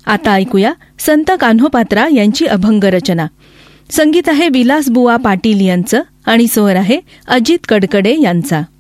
आता ऐकूया संत कान्होपात्रा यांची अभंग रचना. संगीत आहे विलासबुवा पाटील यांचं आणि स्वर आहे अजित कडकडे यांचा.